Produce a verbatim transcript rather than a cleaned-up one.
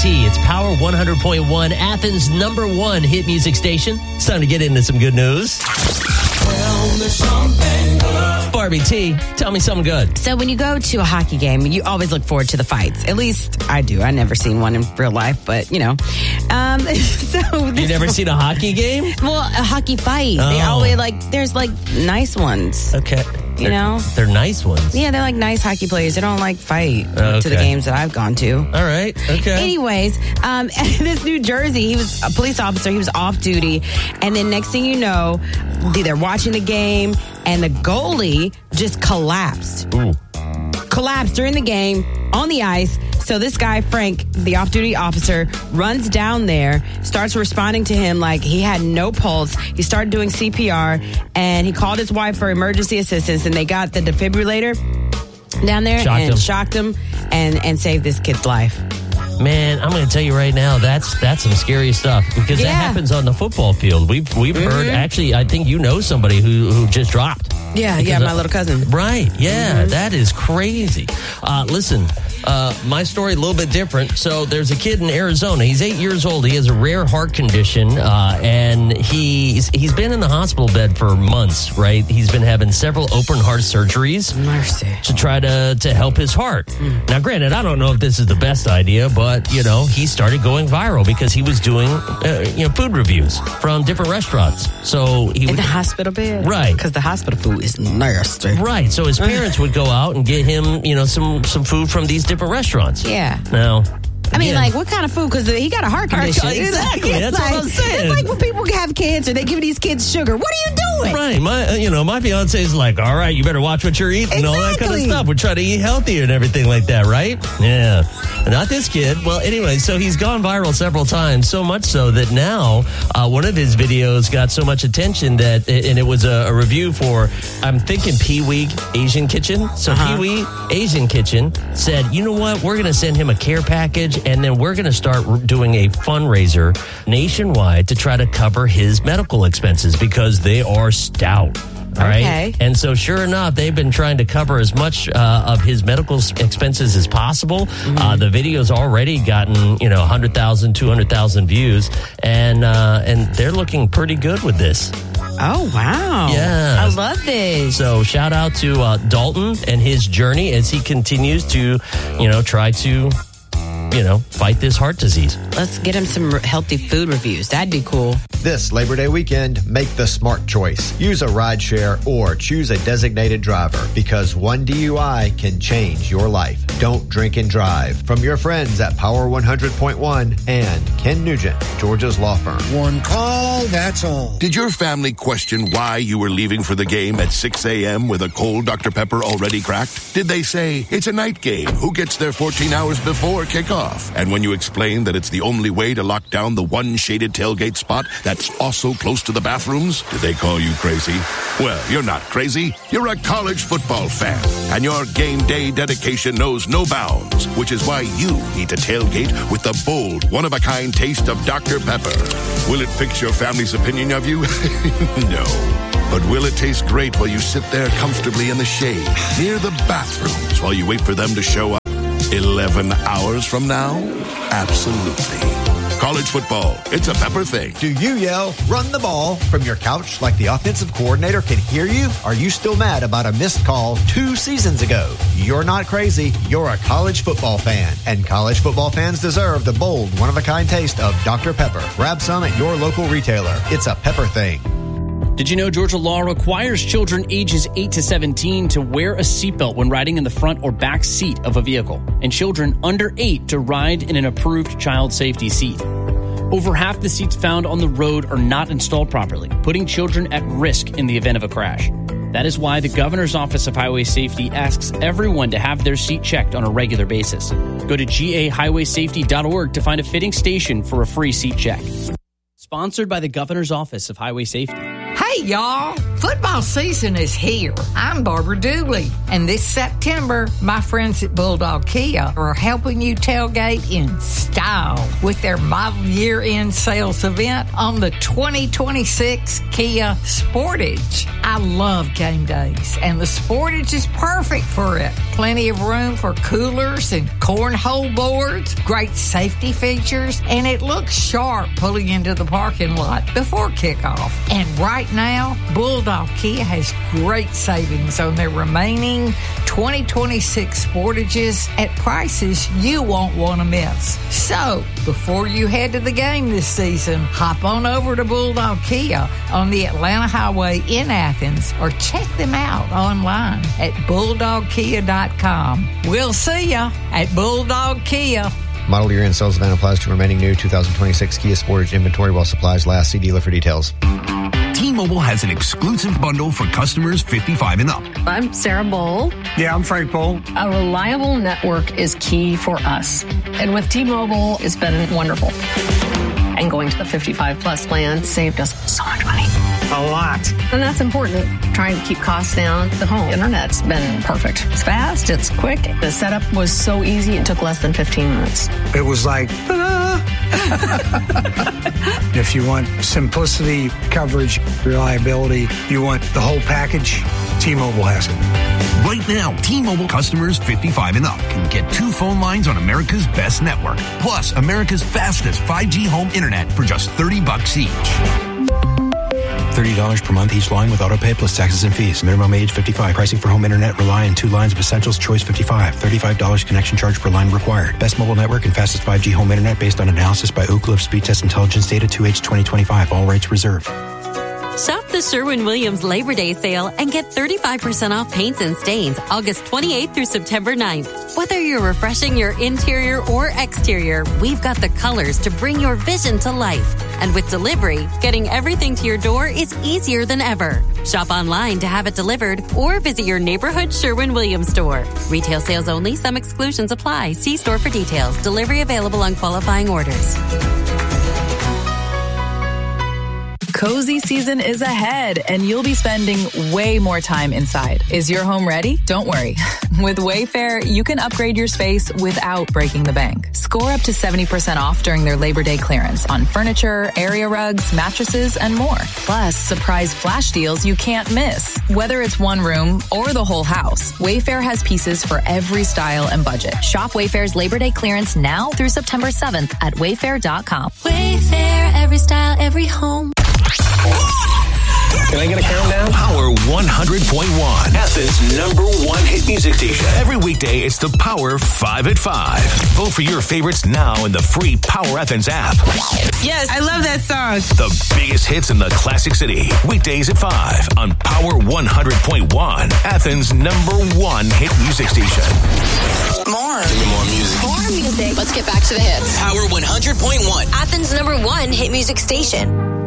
T. It's Power one hundred point one, Athens' number one hit music station. It's time to get into some good news. Tell me something good. Barbie T, tell me something good. So when you go to a hockey game, you always look forward to the fights. At least I do. I've never seen one in real life, but, you know. Um, so You never seen a hockey game? Well, a hockey fight. Oh. They always, like, there's, like, nice ones. Okay. You they're, know? They're nice ones. Yeah, they're like nice hockey players. They don't like fight Okay. to the games that I've gone to. All right. Okay. Anyways, um, this New Jersey, he was a police officer. He was off duty. And then next thing you know, they're watching the game and the goalie just collapsed. Ooh. Collapsed during the game on the ice. So this guy, Frank, the off-duty officer, runs down there, starts responding to him like he had no pulse. He started doing C P R, and he called his wife for emergency assistance, and they got the defibrillator down there Shocked and him. shocked him and, and saved this kid's life. Man, I'm going to tell you right now, that's that's some scary stuff because Yeah. that happens on the football field. We've we've Mm-hmm. heard, actually, I think you know somebody who, who just dropped. Yeah, Because yeah, my of- little cousin. Right, yeah, Mm-hmm. that is crazy. Uh, listen, uh, my story a little bit different. So there's a kid in Arizona. He's eight years old. He has a rare heart condition, uh, and he's he's been in the hospital bed for months. Right, he's been having several open heart surgeries Mercy. to try to to help his heart. Mm. Now, granted, I don't know if this is the best idea, but you know, he started going viral because he was doing uh, you know food reviews from different restaurants. So he In would. the hospital bed? Right. Because the hospital food is nasty. Right, so his parents would go out and get him, you know, some some food from these different restaurants. Yeah. Now, I mean, again, like, what kind of food? Because he got a heart Heart- condition. exactly, It's that's what like, I'm saying. It's like when people have cancer, they give these kids sugar. What are you doing? right, my uh, you know, my fiance is like, all right, you better watch what you're eating and all that kind of Exactly. stuff. We're trying to eat healthier and everything like that, right? Yeah, not this kid. Well, anyway, so he's gone viral several times, so much so that now uh, one of his videos got so much attention that, and it was a, a review for, I'm thinking Pee Wee Asian Kitchen. So Uh-huh. Pee Wee Asian Kitchen said, you know what, we're going to send him a care package, and then we're going to start r- doing a fundraiser nationwide to try to cover his medical expenses because they are stout. All right. Okay. And so, sure enough, they've been trying to cover as much uh, of his medical s- expenses as possible. Mm-hmm. Uh, the video's already gotten, you know, one hundred thousand, two hundred thousand views, and uh, and they're looking pretty good with this. Oh, wow. Yeah. I love this. So, shout out to uh, Dalton and his journey as he continues to, you know, try to, you know, fight this heart disease. Let's get him some r- healthy food reviews. That'd be cool. This Labor Day weekend, make the smart choice. Use a rideshare or choose a designated driver because one D U I can change your life. Don't drink and drive. From your friends at Power one hundred point one and Ken Nugent, Georgia's law firm. One call, that's all. Did your family question why you were leaving for the game at six a.m. with a cold Doctor Pepper already cracked? Did they say, it's a night game, who gets there fourteen hours before kickoff? And when you explained that it's the only way to lock down the one shaded tailgate spot that's also close to the bathrooms, did they call you crazy? Well, you're not crazy. You're a college football fan. And your game day dedication knows no bounds, which is why you need to tailgate with the bold, one-of-a-kind taste of Doctor Pepper. Will it fix your family's opinion of you? No. But will it taste great while you sit there comfortably in the shade, near the bathrooms, while you wait for them to show up eleven hours from now? Absolutely. College football, it's a Pepper thing. Do you yell, run the ball from your couch like the offensive coordinator can hear you? Are you still mad about a missed call two seasons ago? You're not crazy. You're a college football fan. And college football fans deserve the bold, one-of-a-kind taste of Doctor Pepper. Grab some at your local retailer. It's a Pepper thing. Did you know Georgia law requires children ages eight to seventeen to wear a seatbelt when riding in the front or back seat of a vehicle, and children under eight to ride in an approved child safety seat? Over half the seats found on the road are not installed properly, putting children at risk in the event of a crash. That is why the Governor's Office of Highway Safety asks everyone to have their seat checked on a regular basis. Go to G A highway safety dot org to find a fitting station for a free seat check. Sponsored by the Governor's Office of Highway Safety. Hey, y'all. Football season is here. I'm Barbara Dooley, and this September, my friends at Bulldog Kia are helping you tailgate in style with their model year-end sales event on the twenty twenty-six Kia Sportage. I love game days, and the Sportage is perfect for it. Plenty of room for coolers and cornhole boards, great safety features, and it looks sharp pulling into the parking lot before kickoff. And right now, Bulldog Kia has great savings on their remaining twenty twenty-six Sportages at prices you won't want to miss. So, before you head to the game this season, hop on over to Bulldog Kia on the Atlanta Highway in Athens or check them out online at bulldog kia dot com. We'll see ya at Bulldog Kia. Model year-end sales event applies to remaining new two thousand twenty-six Kia Sportage inventory while supplies last. See dealer for details. T-Mobile has an exclusive bundle for customers fifty-five and up. I'm Sarah Bowl. Yeah, I'm Frank Bowl. A reliable network is key for us. And with T-Mobile, it's been wonderful. And going to the fifty-five plus plan saved us so much money. A lot. And that's important. Trying to keep costs down. The home internet's been perfect. It's fast. It's quick. The setup was so easy. It took less than fifteen minutes. It was like, ah. If you want simplicity, coverage, reliability, you want the whole package, T-Mobile has it. Right now, T-Mobile customers fifty-five and up can get two phone lines on America's best network, plus America's fastest five G home internet for just thirty bucks each. thirty dollars per month each line with autopay plus taxes and fees. Minimum age fifty-five. Pricing for home internet rely on two lines of Essentials Choice fifty-five. thirty-five dollars connection charge per line required. Best mobile network and fastest five G home internet based on analysis by Ookla of Speed Test Intelligence data two H twenty twenty-five. All rights reserved. Shop the Sherwin-Williams Labor Day sale and get thirty-five percent off paints and stains August twenty-eighth through September ninth. Whether you're refreshing your interior or exterior, we've got the colors to bring your vision to life. And with delivery, getting everything to your door is easier than ever. Shop online to have it delivered or visit your neighborhood Sherwin-Williams store. Retail sales only. Some exclusions apply. See store for details. Delivery available on qualifying orders. Cozy season is ahead, and you'll be spending way more time inside. Is your home ready? Don't worry. With Wayfair, you can upgrade your space without breaking the bank. Score up to seventy percent off during their Labor Day clearance on furniture, area rugs, mattresses, and more. Plus, surprise flash deals you can't miss. Whether it's one room or the whole house, Wayfair has pieces for every style and budget. Shop Wayfair's Labor Day clearance now through September seventh at wayfair dot com. Wayfair, every style, every home. Can I get a countdown? Power one hundred point one, Athens' number one hit music station. Every weekday, it's the Power five at five. Vote for your favorites now in the free Power Athens app. Yes, I love that song. The biggest hits in the Classic City. Weekdays at five on Power one hundred point one, Athens' number one hit music station. More. Give me more music. More music. Let's get back to the hits. Power one hundred point one, Athens' number one hit music station.